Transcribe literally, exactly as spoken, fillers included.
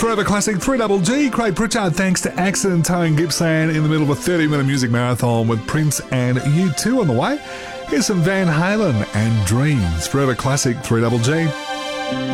Forever Classic three Double G. Craig Pritchard, thanks to Accident Tone Gippsland in the middle of a thirty-minute music marathon with Prince and U two on the way. Here's some Van Halen and Dreams. Forever Classic three Double G.